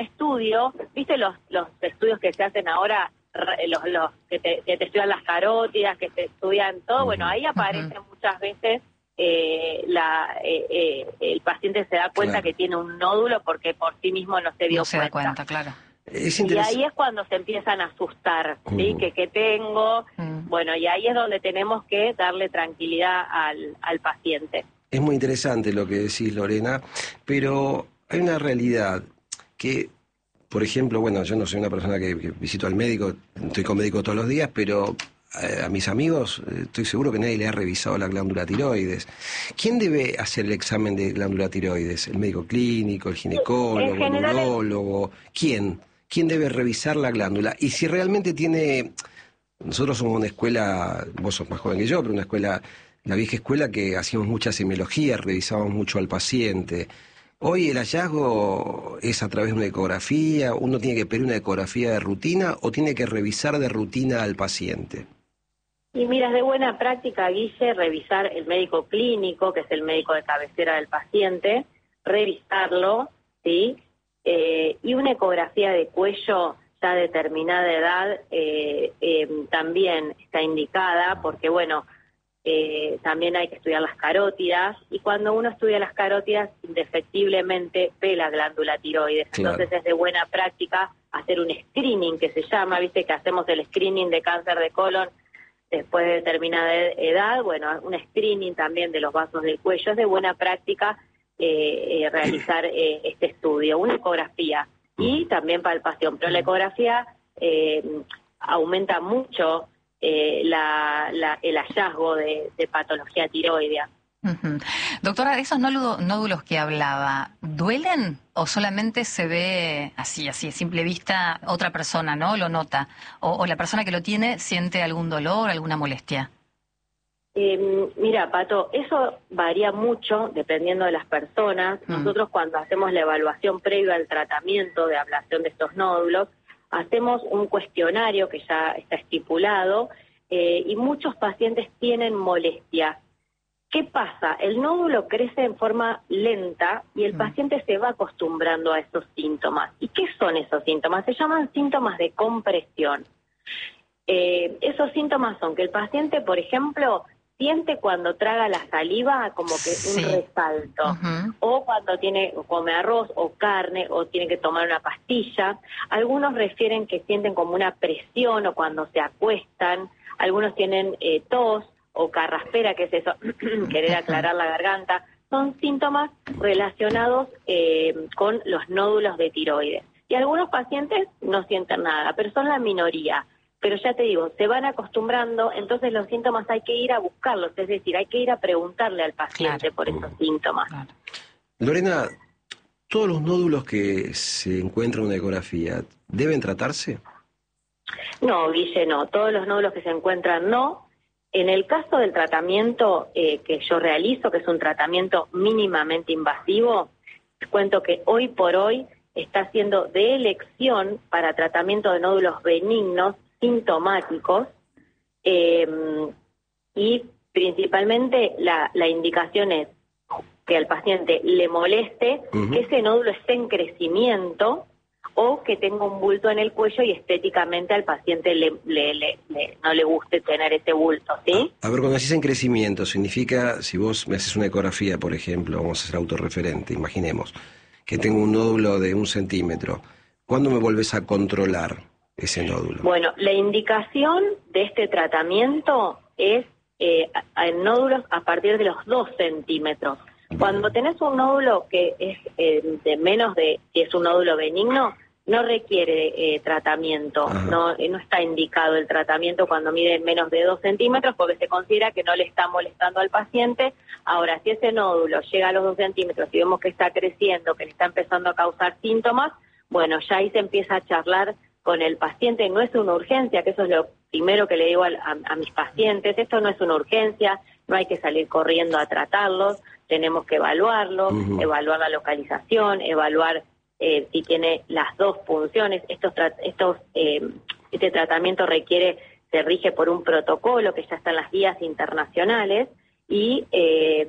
estudio, ¿viste los estudios que se hacen ahora, los que te estudian las carótidas, que te estudian todo? Bueno, ahí aparece muchas veces el paciente se da cuenta que tiene un nódulo porque por sí mismo no se dio cuenta. No se da cuenta, claro. Y ahí es cuando se empiezan a asustar, ¿sí? ¿Qué tengo? Bueno, y ahí es donde tenemos que darle tranquilidad al paciente. Es muy interesante lo que decís, Lorena, pero hay una realidad que, por ejemplo, bueno, yo no soy una persona que visito al médico, estoy con médico todos los días, pero a mis amigos estoy seguro que nadie le ha revisado la glándula tiroides. ¿Quién debe hacer el examen de glándula tiroides? ¿El médico clínico, el ginecólogo, el urólogo? ¿Quién? ¿Quién debe revisar la glándula? Y si realmente tiene... Nosotros somos una escuela, vos sos más joven que yo, pero una escuela, la vieja escuela que hacíamos muchas semiologías, revisábamos mucho al paciente. Hoy el hallazgo es a través de una ecografía, uno tiene que pedir una ecografía de rutina o tiene que revisar de rutina al paciente. Y mira, es de buena práctica, Guille, revisar el médico clínico, que es el médico de cabecera del paciente, revisarlo, ¿sí? Y una ecografía de cuello ya a determinada edad también está indicada, porque bueno, también hay que estudiar las carótidas, y cuando uno estudia las carótidas, indefectiblemente ve la glándula tiroides. Claro. Entonces es de buena práctica hacer un screening, que se llama, viste que hacemos el screening de cáncer de colon después de determinada edad, bueno, un screening también de los vasos del cuello. Es de buena práctica realizar este estudio, una ecografía y también palpación, pero la ecografía aumenta mucho el hallazgo de patología tiroidea. Doctora, de esos nódulos que hablaba, ¿duelen o solamente se ve así, a simple vista, otra persona, ¿no? Lo nota, o la persona que lo tiene siente algún dolor, alguna molestia? Mira, Pato, eso varía mucho dependiendo de las personas. Nosotros cuando hacemos la evaluación previa al tratamiento de ablación de estos nódulos, hacemos un cuestionario que ya está estipulado y muchos pacientes tienen molestia. ¿Qué pasa? El nódulo crece en forma lenta y el paciente se va acostumbrando a esos síntomas. ¿Y qué son esos síntomas? Se llaman síntomas de compresión. Esos síntomas son que el paciente, por ejemplo, siente cuando traga la saliva como que un resalto, o cuando come arroz o carne o tiene que tomar una pastilla. Algunos refieren que sienten como una presión o cuando se acuestan. Algunos tienen tos o carraspera, que es eso, querer aclarar la garganta. Son síntomas relacionados con los nódulos de tiroides. Y algunos pacientes no sienten nada, pero son la minoría. Pero ya te digo, se van acostumbrando, entonces los síntomas hay que ir a buscarlos, es decir, hay que ir a preguntarle al paciente por esos síntomas. Claro. Lorena, ¿todos los nódulos que se encuentran en una ecografía deben tratarse? No, Guille, no. Todos los nódulos que se encuentran, no. En el caso del tratamiento que yo realizo, que es un tratamiento mínimamente invasivo, les cuento que hoy por hoy está siendo de elección para tratamiento de nódulos benignos, sintomáticos, y principalmente la indicación es que al paciente le moleste que ese nódulo esté en crecimiento o que tenga un bulto en el cuello y estéticamente al paciente no le guste tener ese bulto, ¿sí? A ver, cuando decís en crecimiento, significa, si vos me haces una ecografía, por ejemplo, vamos a ser autorreferente, imaginemos, que tengo un nódulo de 1 centímetro, ¿cuándo me volvés a controlar ese nódulo? Bueno, la indicación de este tratamiento es en nódulos a partir de los 2 centímetros. Bien. Cuando tenés un nódulo que es de menos de, si es un nódulo benigno, no requiere tratamiento, no está indicado el tratamiento cuando mide menos de 2 centímetros porque se considera que no le está molestando al paciente. Ahora, si ese nódulo llega a los 2 centímetros y vemos que está creciendo, que le está empezando a causar síntomas, bueno, ya ahí se empieza a charlar con el paciente. No es una urgencia, que eso es lo primero que le digo a mis pacientes. Esto no es una urgencia, no hay que salir corriendo a tratarlos, tenemos que evaluarlo, evaluar la localización, evaluar si tiene las dos funciones. Este tratamiento se rige por un protocolo que ya está en las guías internacionales y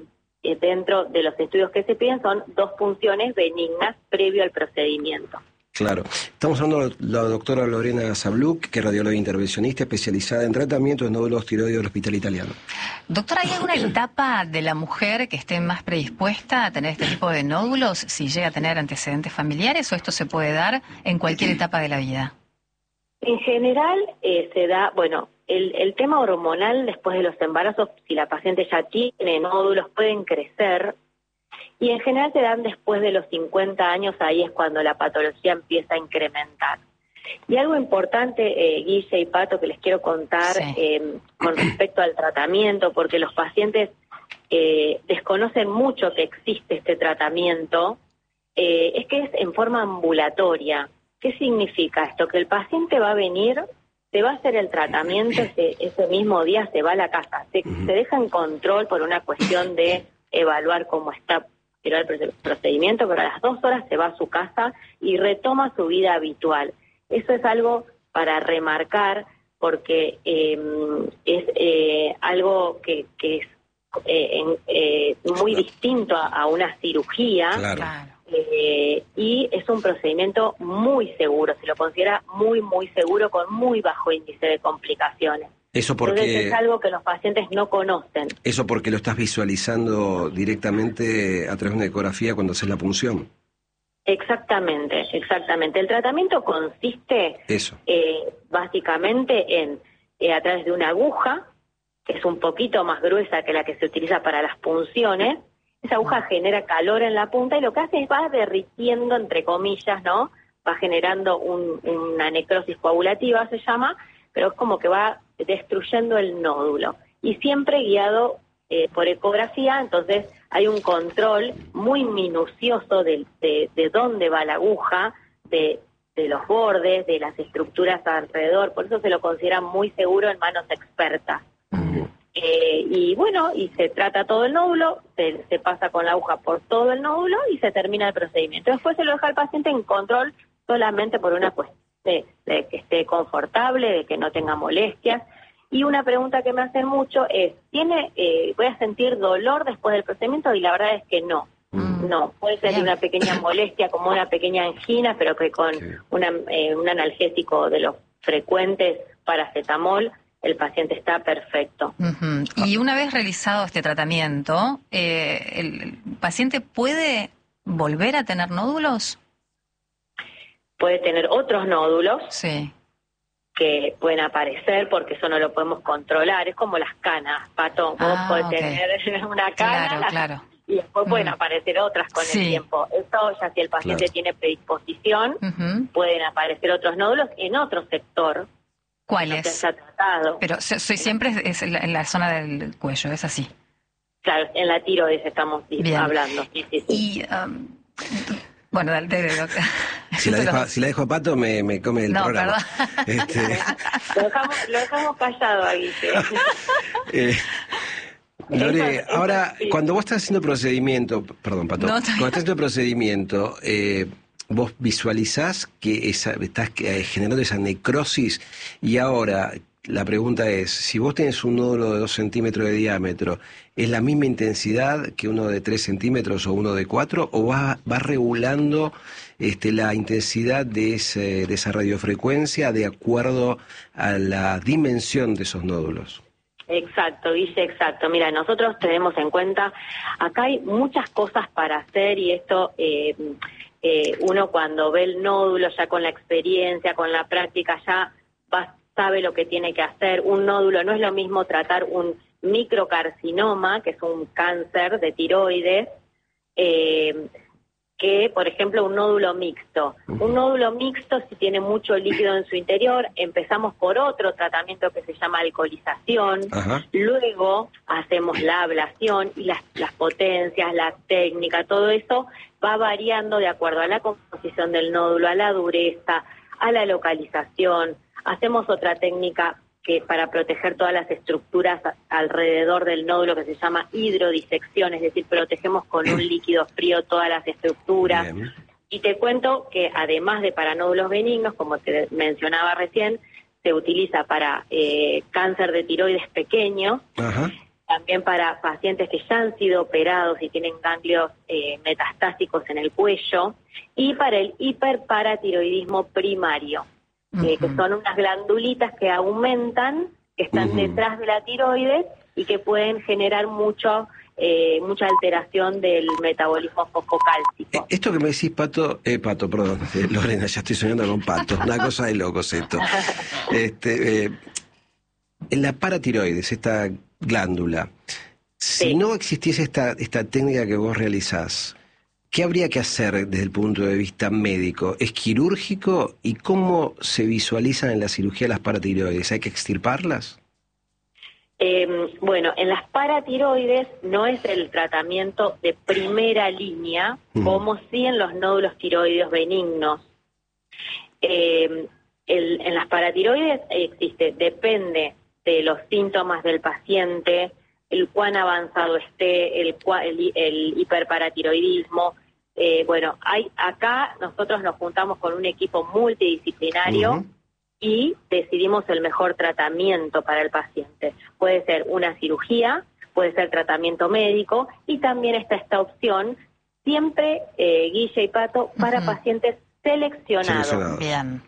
dentro de los estudios que se piden son 2 funciones benignas previo al procedimiento. Claro. Estamos hablando de la doctora Lorena Zabluk, que es radióloga intervencionista especializada en tratamiento de nódulos tiroides del Hospital Italiano. Doctora, ¿hay alguna etapa de la mujer que esté más predispuesta a tener este tipo de nódulos si llega a tener antecedentes familiares o esto se puede dar en cualquier etapa de la vida? En general se da, bueno, el tema hormonal después de los embarazos, si la paciente ya tiene nódulos, pueden crecer. Y en general se dan después de los 50 años, ahí es cuando la patología empieza a incrementar. Y algo importante, Guille y Pato, que les quiero contar con respecto al tratamiento, porque los pacientes desconocen mucho que existe este tratamiento, es que es en forma ambulatoria. ¿Qué significa esto? Que el paciente va a venir, se va a hacer el tratamiento, ese mismo día se va a la casa, se deja en control por una cuestión de evaluar cómo está el procedimiento, pero a las 2 horas se va a su casa y retoma su vida habitual. Eso es algo para remarcar porque es algo que es muy distinto a una cirugía. Claro. Y es un procedimiento muy seguro, se lo considera muy seguro, con muy bajo índice de complicaciones. Eso porque... Entonces es algo que los pacientes no conocen. Eso porque lo estás visualizando directamente a través de una ecografía cuando haces la punción. Exactamente. El tratamiento consiste básicamente en, a través de una aguja, que es un poquito más gruesa que la que se utiliza para las punciones. Esa aguja genera calor en la punta y lo que hace es va derritiendo, entre comillas, ¿no? Va generando una necrosis coagulativa, se llama, pero es como que va destruyendo el nódulo. Y siempre guiado por ecografía, entonces hay un control muy minucioso de dónde va la aguja, de los bordes, de las estructuras alrededor, por eso se lo considera muy seguro en manos expertas. Y bueno, y se trata todo el nódulo, se pasa con la aguja por todo el nódulo y se termina el procedimiento. Después se lo deja al paciente en control solamente por una cuestión de que esté confortable, de que no tenga molestias. Y una pregunta que me hacen mucho es, ¿voy a sentir dolor después del procedimiento? Y la verdad es que no. No, puede ser una pequeña molestia, como una pequeña angina, pero que con un analgésico de los frecuentes, paracetamol, el paciente está perfecto. Y una vez realizado este tratamiento, ¿el paciente puede volver a tener nódulos? Puede tener otros nódulos que pueden aparecer porque eso no lo podemos controlar. Es como las canas, Pato. Vos podés tener una cana y después pueden aparecer otras con el tiempo. Eso ya si el paciente tiene predisposición, pueden aparecer otros nódulos en otro sector. ¿Cuál es? Que se ha tratado. Pero siempre es en la zona del cuello, ¿es así? Claro, en la tiroides estamos hablando. Y, bueno, dale, doctor. Si la dejo a Pato, me come el programa. Lo dejamos callado ahí. Lore, ahora, cuando vos estás haciendo el procedimiento, perdón, Pato, cuando estás haciendo el procedimiento, vos visualizás que estás generando esa necrosis y ahora la pregunta es, si vos tenés un nódulo de 2 centímetros de diámetro, ¿es la misma intensidad que uno de 3 centímetros o uno de 4 o va regulando la intensidad de esa radiofrecuencia de acuerdo a la dimensión de esos nódulos? Exacto, Guille, exacto. Mira, nosotros tenemos en cuenta, acá hay muchas cosas para hacer y esto... uno cuando ve el nódulo ya con la experiencia, con la práctica, ya sabe lo que tiene que hacer. Un nódulo no es lo mismo tratar un microcarcinoma, que es un cáncer de tiroides, que, por ejemplo, un nódulo mixto. Un nódulo mixto, si tiene mucho líquido en su interior, empezamos por otro tratamiento que se llama alcoholización, luego hacemos la ablación y las potencias, la técnica, todo eso va variando de acuerdo a la composición del nódulo, a la dureza, a la localización. Hacemos otra técnica que para proteger todas las estructuras alrededor del nódulo que se llama hidrodisección, es decir, protegemos con un líquido frío todas las estructuras. Bien. Y te cuento que además de para nódulos benignos, como te mencionaba recién, se utiliza para cáncer de tiroides pequeño. también para pacientes que ya han sido operados y tienen ganglios metastásicos en el cuello, y para el hiperparatiroidismo primario, que son unas glandulitas que aumentan, que están detrás de la tiroides y que pueden generar mucha alteración del metabolismo fosfocálcico. Esto que me decís, Pato, perdón, Lorena, ya estoy soñando con Pato, una cosa de locos esto. En la paratiroides, esta glándula, si no existiese esta técnica que vos realizás, ¿qué habría que hacer desde el punto de vista médico? ¿Es quirúrgico? ¿Y cómo se visualizan en la cirugía las paratiroides? ¿Hay que extirparlas? Bueno, en las paratiroides no es el tratamiento de primera línea, como sí en los nódulos tiroideos benignos. En las paratiroides depende de los síntomas del paciente, el cuán avanzado esté, el hiperparatiroidismo. Acá nosotros nos juntamos con un equipo multidisciplinario y decidimos el mejor tratamiento para el paciente. Puede ser una cirugía, puede ser tratamiento médico, y también está esta opción, siempre, Guille y Pato, para pacientes seleccionados. Bien.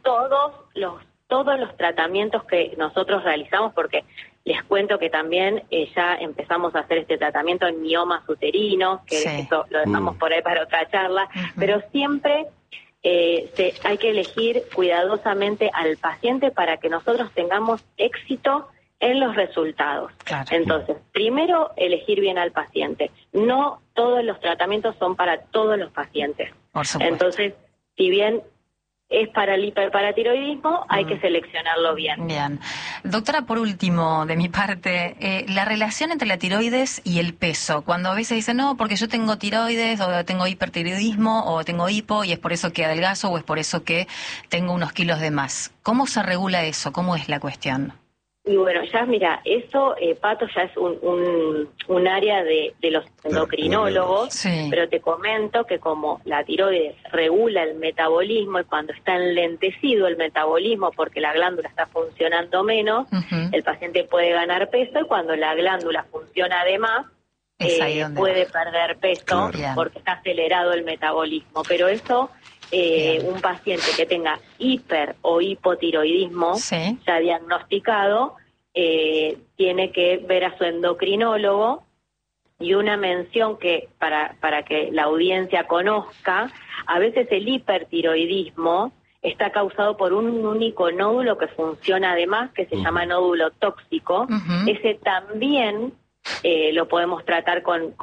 Todos los tratamientos que nosotros realizamos, porque les cuento que también ya empezamos a hacer este tratamiento en miomas uterinos, que eso lo dejamos por ahí para otra charla, pero siempre hay que elegir cuidadosamente al paciente para que nosotros tengamos éxito en los resultados. Claro. Entonces, primero, elegir bien al paciente. No todos los tratamientos son para todos los pacientes. Por supuesto. Entonces, si bien es para el hiperparatiroidismo, hay que seleccionarlo bien. Bien. Doctora, por último, de mi parte, la relación entre la tiroides y el peso. Cuando a veces dicen, no, porque yo tengo tiroides, o tengo hipertiroidismo, o tengo hipo, y es por eso que adelgazo, o es por eso que tengo unos kilos de más. ¿Cómo se regula eso? ¿Cómo es la cuestión? Y bueno, ya mira, eso, Pato, ya es un área de los endocrinólogos, pero te comento que como la tiroides regula el metabolismo, y cuando está enlentecido el metabolismo porque la glándula está funcionando menos, el paciente puede ganar peso, y cuando la glándula funciona de más, puede perder peso porque está acelerado el metabolismo. Pero eso, un paciente que tenga hiper o hipotiroidismo ya diagnosticado, tiene que ver a su endocrinólogo. Y una mención que para que la audiencia conozca, a veces el hipertiroidismo está causado por un único nódulo que funciona además, que se llama nódulo tóxico. Ese también lo podemos tratar con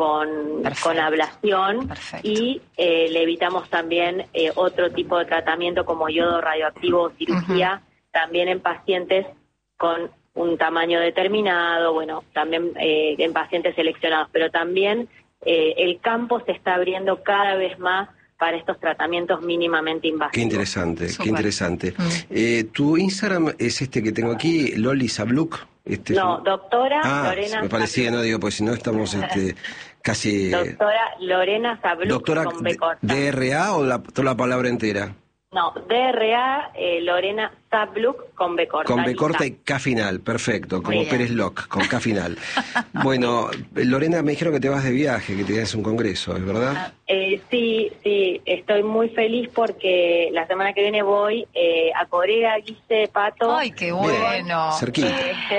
ablación. Perfecto. Y le evitamos también otro tipo de tratamiento como yodo radioactivo o cirugía, también en pacientes con un tamaño determinado, bueno, también en pacientes seleccionados, pero también el campo se está abriendo cada vez más para estos tratamientos mínimamente invasivos. Qué interesante, qué interesante. Tu Instagram es este que tengo aquí, Loli Sabluk. Doctora Lorena. Me parecía, no digo, pues si no estamos casi. Doctora Lorena Sabluk. Doctora, con B corta. ¿DRA o toda la palabra entera? No, DRA, Lorena Sabluk con B corta. Con B corta y K final, perfecto, como Pérez Locke, con K final. Bueno, Lorena, me dijeron que te vas de viaje, que tienes un congreso, ¿es verdad? Sí, estoy muy feliz porque la semana que viene voy a Corea, Guille, Pato. ¡Ay, qué bueno! Cerquita.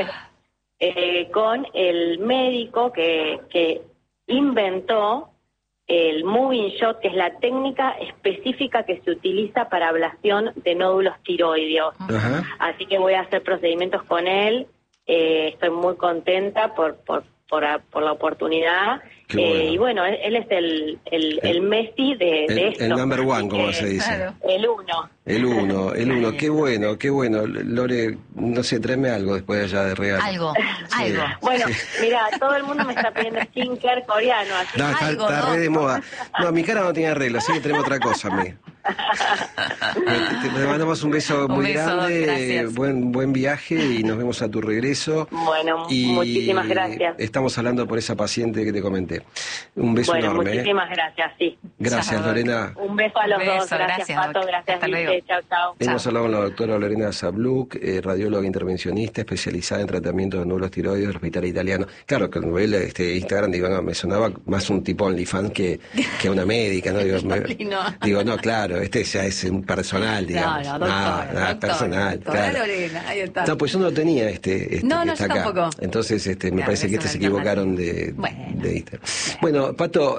Con el médico que inventó el moving shot, que es la técnica específica que se utiliza para ablación de nódulos tiroideos. Así que voy a hacer procedimientos con él. Estoy muy contenta por la oportunidad. Bueno. Y bueno, él es el Messi de esto. El number one, como se dice. Claro. El uno. El uno. Qué bueno. Lore, no sé, tráeme algo después de allá de regalo. Algo. Bueno, mira, todo el mundo me está pidiendo skincare coreano. Así está re de moda. No, mi cara no tiene arreglo, así que tenemos otra cosa, Te mandamos un beso muy beso, grande, gracias. buen viaje y nos vemos a tu regreso. Bueno, Y muchísimas gracias. Estamos hablando por esa paciente que te comenté. Un beso Bueno, enorme. muchísimas gracias, sí. Gracias, Chao. Lorena. Un beso a los Un beso, dos. Gracias, gracias, Pato. Doc. Gracias, Hasta Lice. luego. Chao, chao. Hemos Chao. hablado con la doctora Lorena Zabluk, radióloga intervencionista especializada en tratamiento de nódulos tiroides del Hospital Italiano. Claro, que cuando ve Instagram, digo, no, me sonaba más un tipo OnlyFans que una médica, ¿no? Digo, no, claro, este ya es un personal, digamos. No, doctora, personal, doctora claro. Lorena, ahí está. No, pues yo no lo tenía no, No, que yo está acá. tampoco. Entonces, me Claro, parece que es una se equivocaron Bueno. de Instagram. Bueno, Pato,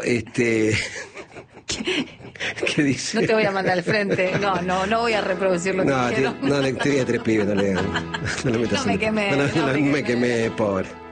¿qué dice? No te voy a mandar al frente. No voy a reproducir lo que No, dijeron. tenía tres pibes, no le metas No me quemé, no no me me quemé. quemé, pobre.